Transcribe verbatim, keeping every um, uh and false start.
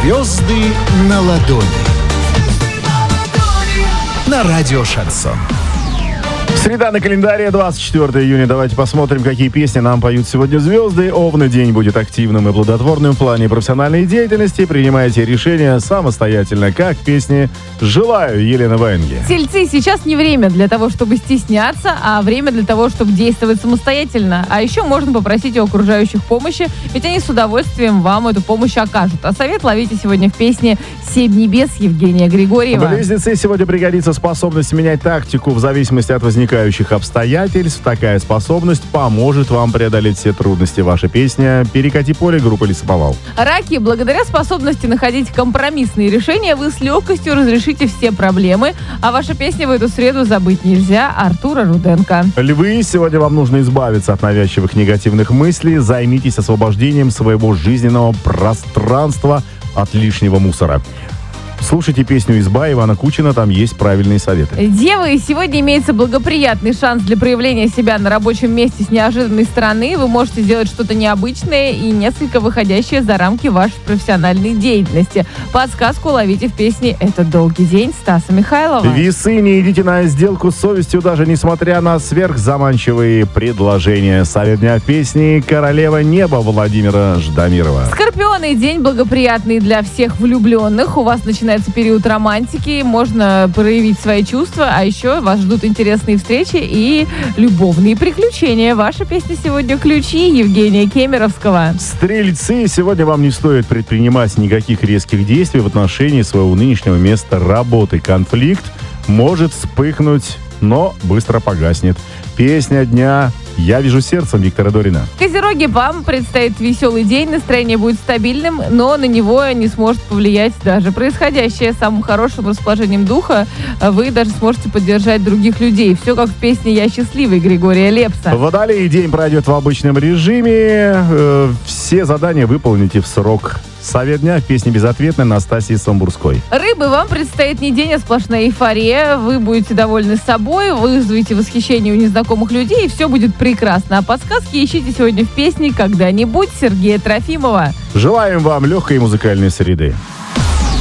Звезды на ладони. На радио Шансон. Среда на календаре, двадцать четвёртого июня. Давайте посмотрим, какие песни нам поют сегодня звезды. Овны, день будет активным и плодотворным в плане профессиональной деятельности. Принимайте решения самостоятельно, как песни «Желаю» Елены Ваенги. Тельцы, сейчас не время для того, чтобы стесняться, а время для того, чтобы действовать самостоятельно. А еще можно попросить у окружающих помощи, ведь они с удовольствием вам эту помощь окажут. А совет ловите сегодня в песне «Семь небес» Евгения Григорьева. Близнецы, сегодня пригодится способность менять тактику в зависимости от возникновения обстоятельств. Такая способность поможет вам преодолеть все трудности. Ваша песня «Перекати поле» группы «Лесоповал». Раки, благодаря способности находить компромиссные решения, вы с легкостью разрешите все проблемы, а ваша песня в эту среду «Забыть нельзя» Артура Руденко. Львы, сегодня вам нужно избавиться от навязчивых негативных мыслей. Займитесь освобождением своего жизненного пространства от лишнего мусора. Слушайте песню «Изба» Ивана Кучина, там есть правильные советы. Девы, сегодня имеется благоприятный шанс для проявления себя на рабочем месте с неожиданной стороны. Вы можете сделать что-то необычное и несколько выходящее за рамки вашей профессиональной деятельности. Подсказку ловите в песне «Это долгий день» Стаса Михайлова. Весы, не идите на сделку с совестью, даже несмотря на сверхзаманчивые предложения. Совет дня в песне «Королева неба» Владимира Ждамирова. Скорпионы, день благоприятный для всех влюбленных. У вас начинается период романтики, можно проявить свои чувства, а еще вас ждут интересные встречи и любовные приключения. Ваша песня сегодня «Ключи» Евгения Кемеровского. Стрельцы, сегодня вам не стоит предпринимать никаких резких действий в отношении своего нынешнего места работы. Конфликт может вспыхнуть, но быстро погаснет. Песня дня «Я вижу сердцем» Виктора Дорина. Козероги, вам предстоит веселый день, настроение будет стабильным, но на него не сможет повлиять даже происходящее. Самым хорошим расположением духа вы даже сможете поддержать других людей. Все как в песне «Я счастливый» Григория Лепса. Водолей, день пройдет в обычном режиме. Э, все задания выполните в срок. Совет дня в песне «Безответная» Настасьи Самбурской. Рыбы, вам предстоит не день, а сплошная эйфория. Вы будете довольны собой, вызовете восхищение у незнакомых людей, и все будет прекрасно. А подсказки ищите сегодня в песне «Когда-нибудь» Сергея Трофимова. Желаем вам легкой музыкальной среды.